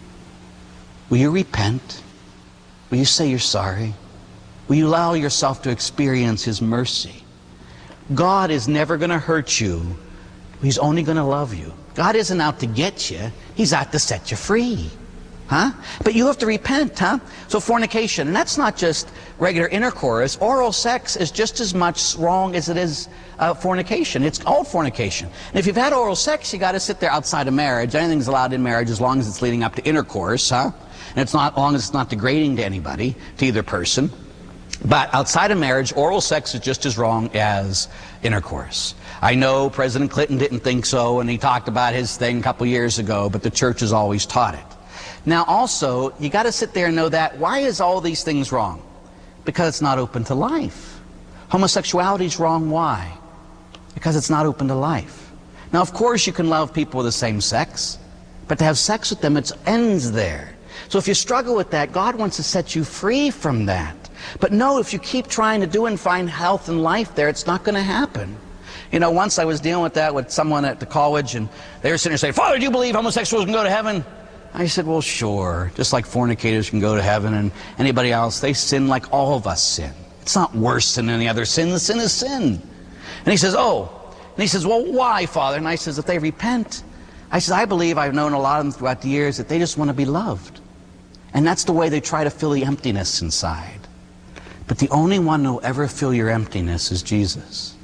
Will you repent? Will you say you're sorry? Will you allow yourself to experience His mercy? God is never going to hurt you. He's only going to love you. God isn't out to get you. He's out to set you free. Huh? But you have to repent, huh? So fornication, and that's not just regular intercourse. Oral sex is just as much wrong as it is fornication. It's all fornication. And if you've had oral sex, you got to sit there outside of marriage. Anything's allowed in marriage as long as it's leading up to intercourse, huh? And it's not, as long as it's not degrading to anybody, to either person. But outside of marriage, oral sex is just as wrong as intercourse. I know President Clinton didn't think so, and he talked about his thing a couple years ago, but the church has always taught it. Now also, you got to sit there and know that, why is all these things wrong? Because it's not open to life. Homosexuality is wrong, why? Because it's not open to life. Now of course you can love people of the same sex, but to have sex with them, it ends there. So if you struggle with that, God wants to set you free from that. But no, if you keep trying to do and find health and life there, it's not going to happen. You know, once I was dealing with that with someone at the college, and they were sitting there saying, Father, do you believe homosexuals can go to heaven? I said, well, sure. Just like fornicators can go to heaven, and anybody else, they sin like all of us sin. It's not worse than any other sin. The sin is sin. And he says, oh. And he says, well, why, Father? And I says, if they repent. I said, I believe, I've known a lot of them throughout the years, that they just want to be loved. And that's the way they try to fill the emptiness inside. But the only one who will ever fill your emptiness is Jesus.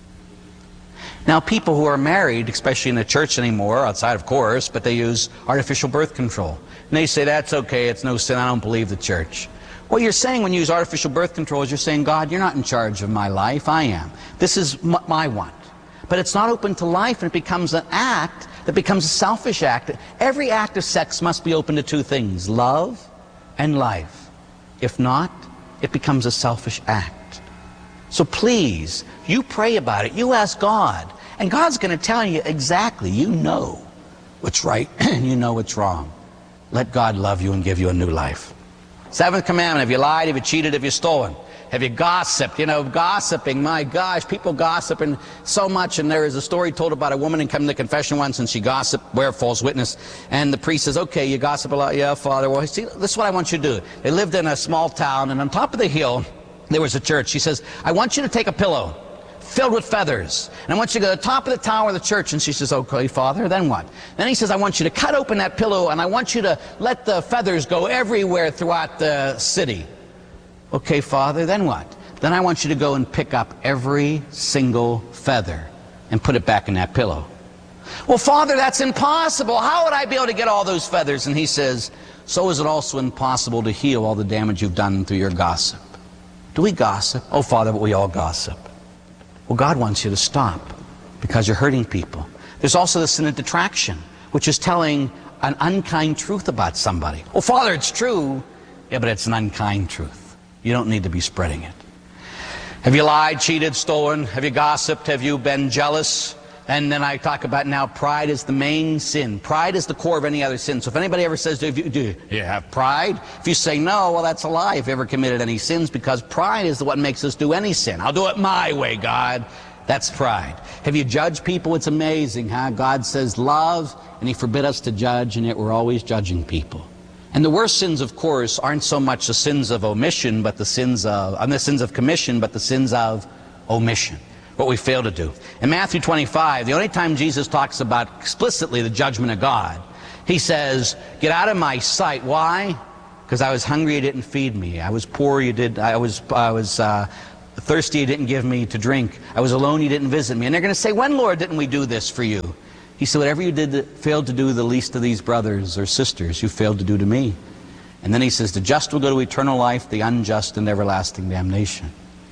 Now, people who are married, especially in the church anymore, outside of course, but they use artificial birth control. And they say, that's okay, it's no sin, I don't believe the church. What you're saying when you use artificial birth control is you're saying, God, you're not in charge of my life, I am. This is my want. But it's not open to life, and it becomes an act that becomes a selfish act. Every act of sex must be open to two things, love and life. If not, it becomes a selfish act. So please, you pray about it, you ask God, and God's going to tell you exactly, you know what's right and you know what's wrong. Let God love you and give you a new life. Seventh commandment, have you lied, have you cheated, have you stolen? Have you gossiped? You know, gossiping, my gosh, people gossiping so much. And there is a story told about a woman who came to confession once, and she gossiped, bear false witness. And the priest says, okay, you gossip a lot. Yeah, Father. Well, see, this is what I want you to do. They lived in a small town, and on top of the hill, there was a church. She says, I want you to take a pillow filled with feathers, and I want you to go to the top of the tower of the church. And she says, okay, Father, then what? Then he says, I want you to cut open that pillow, and I want you to let the feathers go everywhere throughout the city. Okay, Father, then what? Then I want you to go and pick up every single feather and put it back in that pillow. Well, Father, that's impossible. How would I be able to get all those feathers? And he says, so is it also impossible to heal all the damage you've done through your gossip. Do we gossip? Oh, Father, but we all gossip. Well, God wants you to stop because you're hurting people. There's also the sin of detraction, which is telling an unkind truth about somebody. Well, Father, it's true. Yeah, but it's an unkind truth. You don't need to be spreading it. Have you lied, cheated, stolen? Have you gossiped? Have you been jealous? And then I talk about now pride is the main sin. Pride is the core of any other sin. So if anybody ever says, do you have pride? If you say no, well, that's a lie if you ever committed any sins, because pride is what makes us do any sin. I'll do it my way, God. That's pride. Have you judged people? It's amazing, huh? God says love, and He forbid us to judge, and yet we're always judging people. And the worst sins, of course, aren't so much the sins of omission, but the sins of commission, but the sins of omission. What we fail to do. In Matthew 25, the only time Jesus talks about explicitly the judgment of God He says, get out of my sight. Why? Because I was hungry, you didn't feed me. I was poor, I was thirsty, you didn't give me to drink. I was alone, you didn't visit me. And they're going to say, when, Lord, didn't we do this for you? He said, whatever you did that failed to do the least of these brothers or sisters, you failed to do to me. And then he says, the just will go to eternal life, the unjust and everlasting damnation.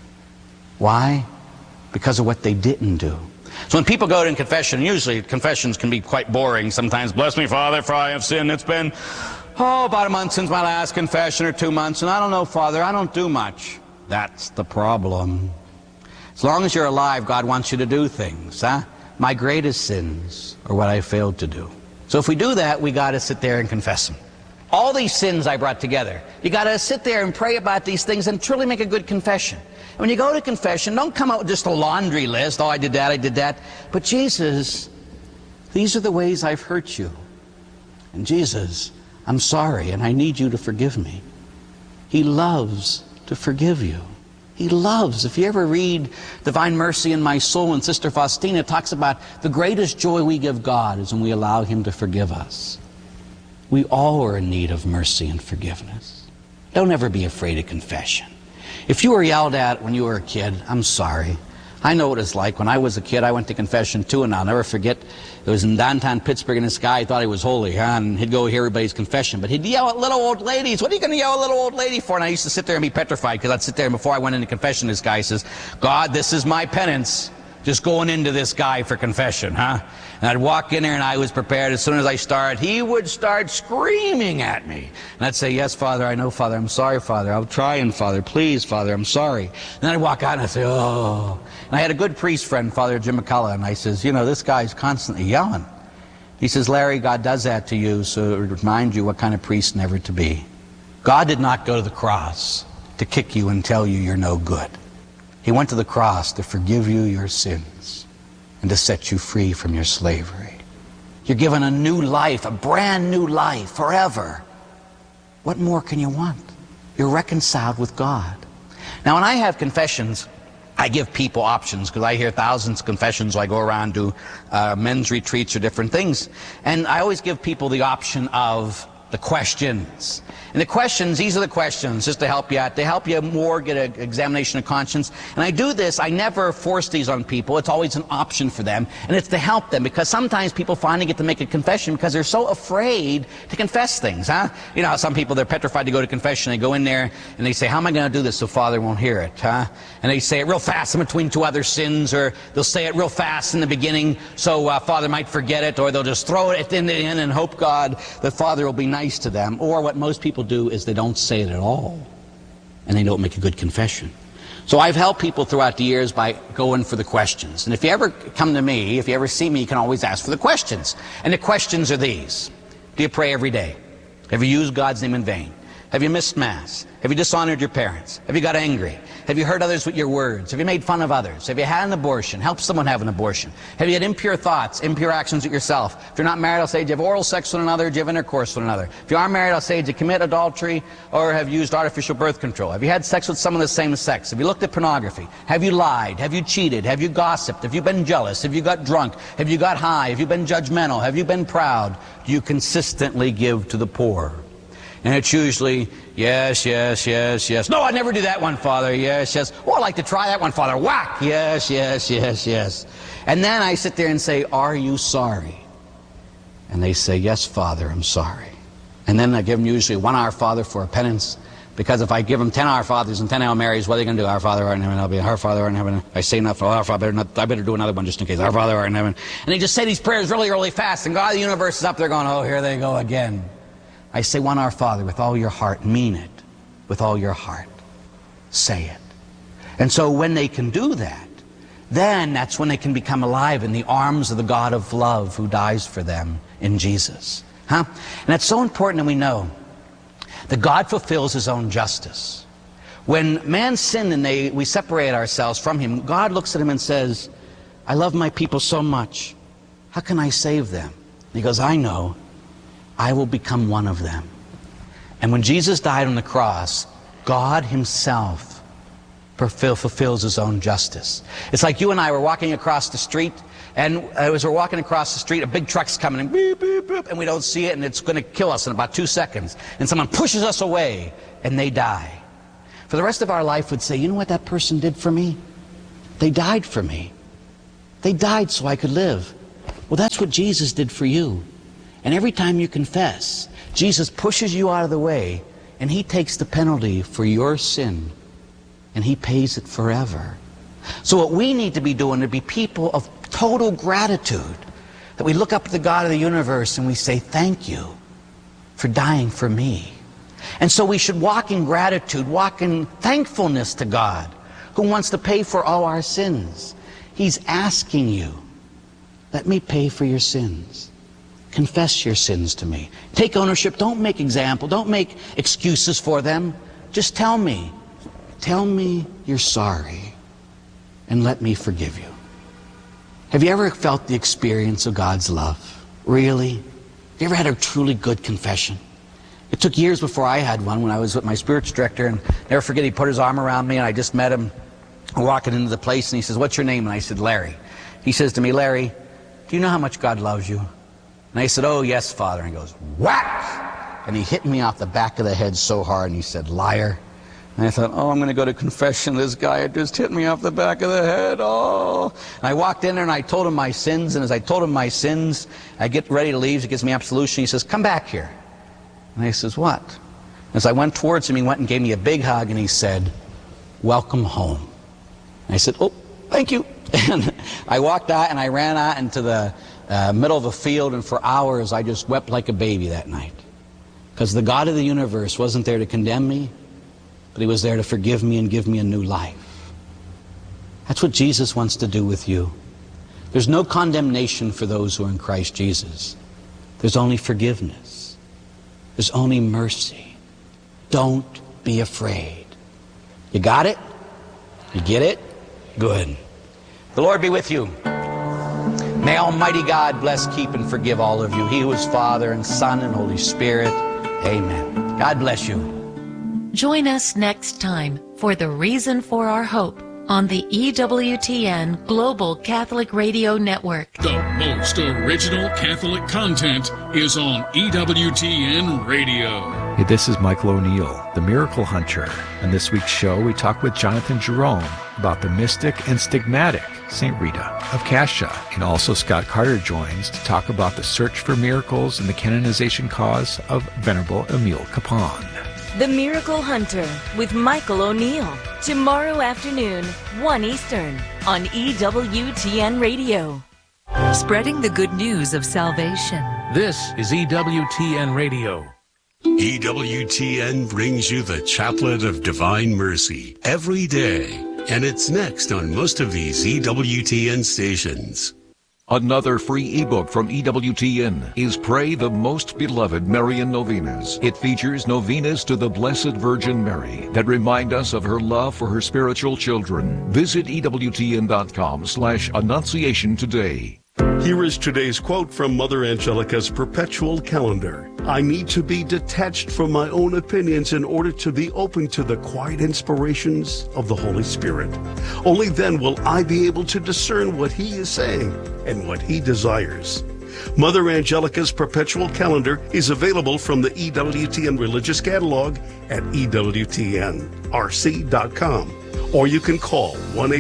Why? Because of what they didn't do. So when people go to confession, usually confessions can be quite boring sometimes. Bless me, Father, for I have sinned. It's been, about a month since my last confession, or 2 months, and I don't know, Father, I don't do much. That's the problem. As long as you're alive, God wants you to do things. My greatest sins are what I failed to do. So if we do that, we got to sit there and confess them. All these sins I brought together, you got to sit there and pray about these things and truly make a good confession. And when you go to confession, don't come out with just a laundry list. Oh, I did that. But Jesus, these are the ways I've hurt you. And Jesus, I'm sorry, and I need you to forgive me. He loves to forgive you. He loves. If you ever read Divine Mercy in My Soul, and Sister Faustina talks about the greatest joy we give God is when we allow Him to forgive us. We all are in need of mercy and forgiveness. Don't ever be afraid of confession. If you were yelled at when you were a kid, I'm sorry. I know what it's like. When I was a kid, I went to confession too, and I'll never forget. It was in downtown Pittsburgh, and this guy thought he was holy, and he'd go hear everybody's confession. But he'd yell at little old ladies. What are you going to yell at little old lady for? And I used to sit there and be petrified, because I'd sit there, and before I went into confession, this guy says, God, this is my penance. Just going into this guy for confession, And I'd walk in there, and I was prepared. As soon as I started, he would start screaming at me. And I'd say, yes, Father, I know, Father. I'm sorry, Father. I'm trying, Father. Please, Father, I'm sorry. And then I'd walk out, and I'd say, oh. And I had a good priest friend, Father Jim McCullough, and I says, you know, this guy's constantly yelling. He says, Larry, God does that to you so to remind you what kind of priest never to be. God did not go to the cross to kick you and tell you you're no good. He went to the cross to forgive you your sins and to set you free from your slavery. You're given a new life, a brand new life, forever. What more can you want? You're reconciled with God. Now, when I have confessions, I give people options, because I hear thousands of confessions. So I go around, do men's retreats or different things. And I always give people the option of the questions. And the questions, these are the questions, just to help you out, to help you more get an examination of conscience. And I do this, I never force these on people. It's always an option for them. And it's to help them, because sometimes people finally get to make a confession because they're so afraid to confess things, You know, some people, they're petrified to go to confession. They go in there and they say, how am I going to do this so Father won't hear it, And they say it real fast in between two other sins, or they'll say it real fast in the beginning so Father might forget it, or they'll just throw it in the end and hope God that Father will be nice to them. Or what most people do is they don't say it at all, and they don't make a good confession. So I've helped people throughout the years by going for the questions. And if you ever come to me, if you ever see me, you can always ask for the questions. And the questions are these. Do you pray every day? Have you used God's name in vain? Have you missed Mass? Have you dishonored your parents? Have you got angry? Have you hurt others with your words? Have you made fun of others? Have you had an abortion? Help someone have an abortion? Have you had impure thoughts, impure actions with yourself? If you're not married, I'll say, do you have oral sex with another? Do you have intercourse with another? If you are married, I'll say, do you commit adultery or have used artificial birth control? Have you had sex with someone of the same sex? Have you looked at pornography? Have you lied? Have you cheated? Have you gossiped? Have you been jealous? Have you got drunk? Have you got high? Have you been judgmental? Have you been proud? Do you consistently give to the poor? And it's usually, yes, yes, yes, yes. No, I'd never do that one, Father. Yes, yes. Oh, I'd like to try that one, Father. Whack. Yes, yes, yes, yes. And then I sit there and say, are you sorry? And they say, yes, Father, I'm sorry. And then I give them usually 1 Our Father for a penance. Because if I give them 10 Our Fathers and 10 Hail Marys, what are they going to do? Our Father who art in heaven, I'll be Our Father who art in heaven. I say enough, Our Father, I better do another one just in case. Our Father who art in heaven. And they just say these prayers really, really fast. And God of the universe is up there going, oh, here they go again. I say 1 Our Father with all your heart. Mean it with all your heart. Say it. And so when they can do that, then that's when they can become alive in the arms of the God of love who dies for them in Jesus. And that's so important that we know that God fulfills His own justice. When man sinned and we separate ourselves from Him, God looks at him and says, I love my people so much. How can I save them? And He goes, I know. I will become one of them. And when Jesus died on the cross, God Himself fulfills his own justice. It's like you and I were walking across the street, and as we're walking across the street, a big truck's coming, and beep, beep, beep, and we don't see it, and it's going to kill us in about 2 seconds. And someone pushes us away, and they die. For the rest of our life, we'd say, you know what that person did for me? They died for me. They died so I could live. Well, that's what Jesus did for you. And every time you confess, Jesus pushes you out of the way, and he takes the penalty for your sin, and he pays it forever. So what we need to be doing, to be people of total gratitude, that we look up to the God of the universe and we say, thank you for dying for me. And so we should walk in gratitude, walk in thankfulness to God, who wants to pay for all our sins. He's asking you, let me pay for your sins. Confess your sins to me. Take ownership. Don't make example. Don't make excuses for them. Just tell me. Tell me you're sorry, and let me forgive you. Have you ever felt the experience of God's love? Really? Have you ever had a truly good confession? It took years before I had one, when I was with my spiritual director, and never forget, he put his arm around me, and I just met him walking into the place, and he says, what's your name? And I said, Larry. He says to me, Larry, do you know how much God loves you? And I said, oh, yes, Father. And he goes, whack! And he hit me off the back of the head so hard, and he said, liar. And I thought, oh, I'm going to go to confession. This guy had just hit me off the back of the head. Oh. And I walked in there and I told him my sins. And as I told him my sins, I get ready to leave. He gives me absolution. He says, come back here. And I says, what? As I went towards him, he went and gave me a big hug, and he said, welcome home. And I said, oh, thank you. And I walked out and I ran out into the middle of a field, and for hours I just wept like a baby that night. Because the God of the universe wasn't there to condemn me, but he was there to forgive me and give me a new life. That's what Jesus wants to do with you. There's no condemnation for those who are in Christ Jesus. There's only forgiveness. There's only mercy. Don't be afraid. You got it? You get it? Good. The Lord be with you. May Almighty God bless, keep, and forgive all of you. He who is Father and Son and Holy Spirit. Amen. God bless you. Join us next time for The Reason for Our Hope on the EWTN Global Catholic Radio Network. The most original Catholic content is on EWTN Radio. Hey, this is Michael O'Neill, the Miracle Hunter. On this week's show, we talk with Jonathan Jerome about the mystic and stigmatic St. Rita of Cascia. And also Scott Carter joins to talk about the search for miracles and the canonization cause of Venerable Emile Capon. The Miracle Hunter with Michael O'Neill. Tomorrow afternoon, 1 Eastern, on EWTN Radio. Spreading the good news of salvation. This is EWTN Radio. EWTN brings you the Chaplet of Divine Mercy every day, and it's next on most of these EWTN stations. Another free ebook from EWTN is Pray the Most Beloved Marian Novenas. It features novenas to the Blessed Virgin Mary that remind us of her love for her spiritual children. Visit EWTN.com/Annunciation today. Here is today's quote from Mother Angelica's Perpetual Calendar. I need to be detached from my own opinions in order to be open to the quiet inspirations of the Holy Spirit. Only then will I be able to discern what He is saying and what He desires. Mother Angelica's Perpetual Calendar is available from the EWTN Religious Catalog at EWTNRC.com, or you can call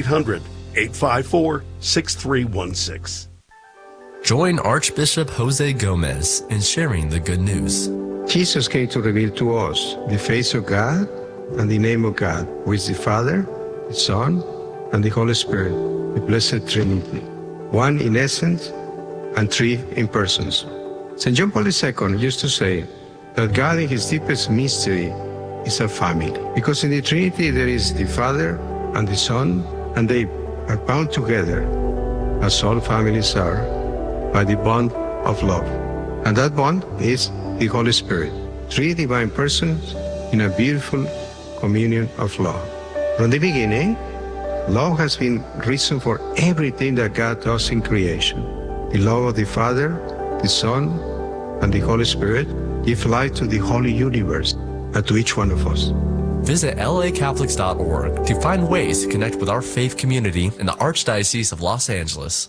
1-800-854-6316. Join Archbishop Jose Gomez in sharing the good news. Jesus came to reveal to us the face of God and the name of God, who is the Father, the Son, and the Holy Spirit, the Blessed Trinity, one in essence and three in persons. St. John Paul II used to say that God in his deepest mystery is a family, because in the Trinity there is the Father and the Son, and they are bound together, as all families are, by the bond of love. And that bond is the Holy Spirit, three divine persons in a beautiful communion of love. From the beginning, love has been reason for everything that God does in creation. The love of the Father, the Son, and the Holy Spirit give life to the holy universe and to each one of us. Visit lacatholics.org to find ways to connect with our faith community in the Archdiocese of Los Angeles.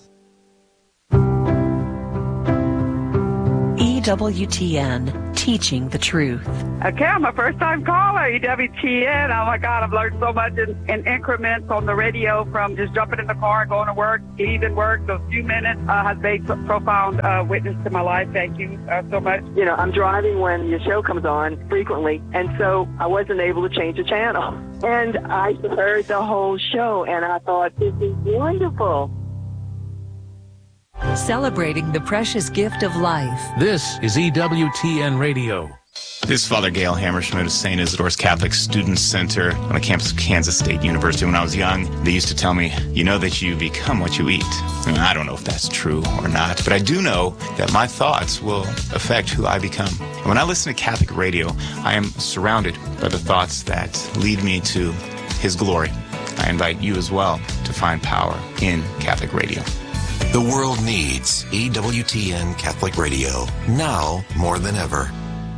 EWTN, teaching the truth. Okay, I'm a first-time caller, EWTN. Oh, my God, I've learned so much in increments on the radio from just jumping in the car and going to work, leaving work. Those few minutes has made profound witness to my life. Thank you so much. You know, I'm driving when your show comes on frequently, and so I wasn't able to change the channel. And I heard the whole show, and I thought, this is wonderful. Celebrating the precious gift of life. This is EWTN Radio. This is Father Gail Hammerschmidt of St. Isidore's Catholic Student Center on the campus of Kansas State University. When I was young, they used to tell me, you know that you become what you eat. And I don't know if that's true or not, but I do know that my thoughts will affect who I become. And when I listen to Catholic radio, I am surrounded by the thoughts that lead me to His glory. I invite you as well to find power in Catholic radio. The world needs EWTN Catholic Radio, now more than ever.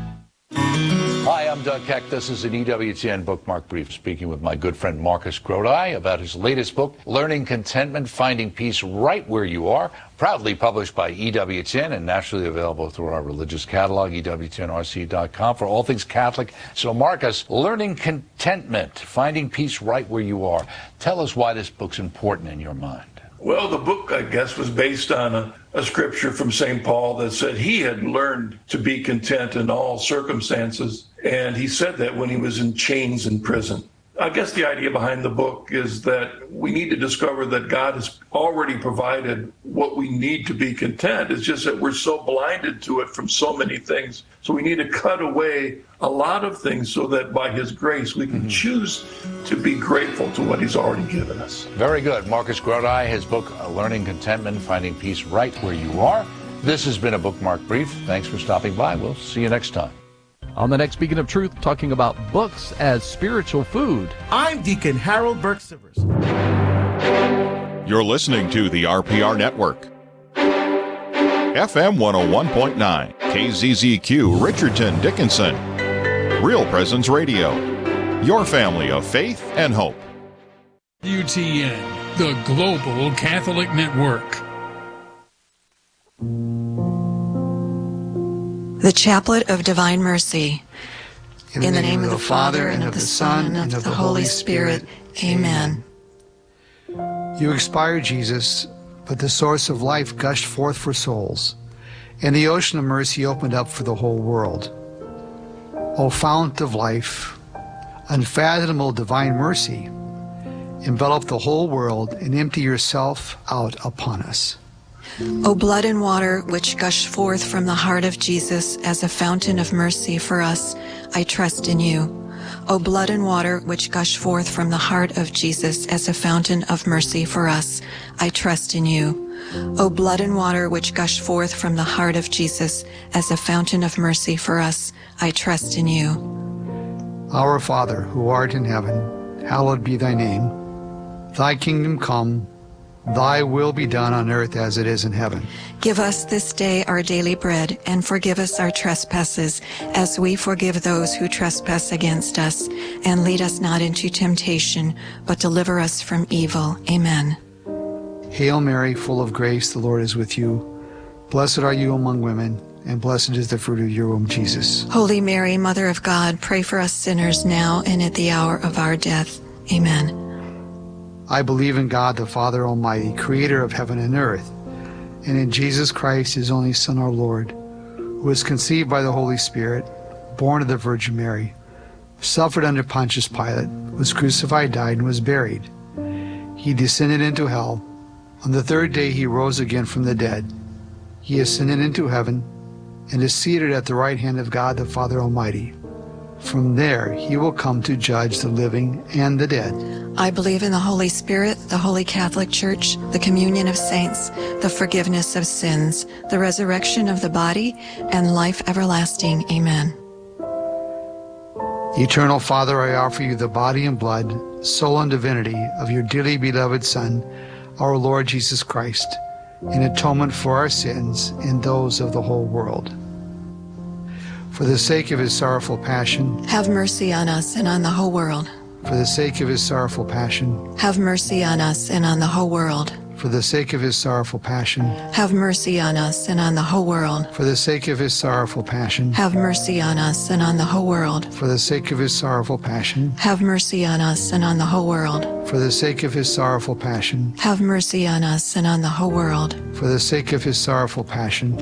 Hi, I'm Doug Keck. This is an EWTN Bookmark Brief, speaking with my good friend Marcus Grodi about his latest book, Learning Contentment, Finding Peace Right Where You Are, proudly published by EWTN and nationally available through our religious catalog, EWTNRC.com, for all things Catholic. So, Marcus, Learning Contentment, Finding Peace Right Where You Are. Tell us why this book's important in your mind. Well, the book, I guess, was based on a scripture from St. Paul that said he had learned to be content in all circumstances. And he said that when he was in chains in prison. I guess the idea behind the book is that we need to discover that God has already provided what we need to be content. It's just that we're so blinded to it from so many things. So we need to cut away a lot of things so that by His grace we can choose to be grateful to what He's already given us. Very good. Marcus Grodi, his book, Learning Contentment, Finding Peace Right Where You Are. This has been a Bookmark Brief. Thanks for stopping by. We'll see you next time. On the next Beacon of Truth, talking about books as spiritual food. I'm Deacon Harold Burke-Sivers. You're listening to the RPR Network. FM 101.9, KZZQ, Richardson, Dickinson. Real Presence Radio. Your family of faith and hope. UTN, the Global Catholic Network. The Chaplet of Divine Mercy. In the name of the Father, and of the Son, and of the Holy Spirit. Amen. You expired, Jesus, but the source of life gushed forth for souls, and the ocean of mercy opened up for the whole world. O fount of life, unfathomable divine mercy, envelop the whole world and empty yourself out upon us. O blood and water which gush forth from the heart of Jesus as a fountain of mercy for us, I trust in you. O blood and water which gush forth from the heart of Jesus as a fountain of mercy for us, I trust in you. O blood and water which gush forth from the heart of Jesus as a fountain of mercy for us, I trust in you. Our Father, who art in heaven, hallowed be thy name. Thy kingdom come, thy will be done on earth as it is in heaven. Give us this day our daily bread, and forgive us our trespasses, as we forgive those who trespass against us. And lead us not into temptation, but deliver us from evil. Amen. Hail Mary, full of grace, the Lord is with you. Blessed are you among women, and blessed is the fruit of your womb, Jesus. Holy Mary, Mother of God, pray for us sinners now and at the hour of our death. Amen. I believe in God, the Father Almighty, creator of heaven and earth, and in Jesus Christ, his only Son, our Lord, who was conceived by the Holy Spirit, born of the Virgin Mary, suffered under Pontius Pilate, was crucified, died, and was buried. He descended into hell. On the third day he rose again from the dead. He ascended into heaven and is seated at the right hand of God, the Father Almighty. From there he will come to judge the living and the dead. I believe in the Holy Spirit, the Holy Catholic Church, the communion of saints, the forgiveness of sins, the resurrection of the body, and life everlasting. Amen. Eternal Father, I offer you the body and blood, soul and divinity of your dearly beloved Son, our Lord Jesus Christ, in atonement for our sins and those of the whole world. For the sake of his sorrowful passion, have mercy on us and on the whole world. For the sake of his sorrowful passion, have mercy on us and on the whole world. For the sake of his sorrowful passion, have mercy on us and on the whole world. For the sake of his sorrowful passion, have mercy on us and on the whole world. For the sake of his sorrowful passion, have mercy on us and on the whole world. For the sake of his sorrowful passion, have mercy on us and on the whole world. For the sake of his sorrowful passion,